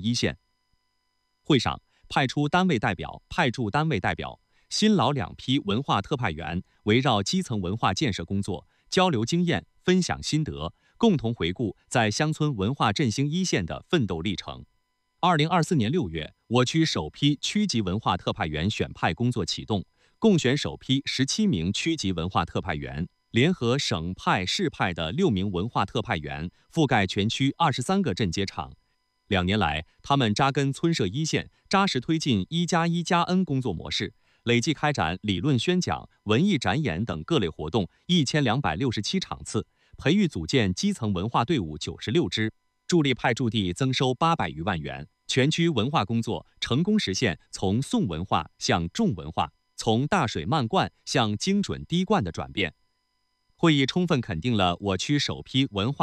一线。会上派驻单位代表、新老两批文化特派员围绕基层文化建设工作交流经验、分享心得，共同回顾在乡村文化振兴一线的奋斗历程。2024年6月，我区首批区级文化特派员选派工作启动，共选首批17名区级文化特派员，联合省派、市派的6名文化特派员，覆盖全区23个镇街场。2年来，他们扎根村社一线，扎实推进1+1+N 工作模式，累计开展理论宣讲、文艺展演等各类活动1267场次，培育组建基层文化队伍96支，助力派驻地增收800余万元。全区文化工作成功实现从宋文化向重文化、从大水漫灌向精准滴灌的转变。会议充分肯定了我区首批文化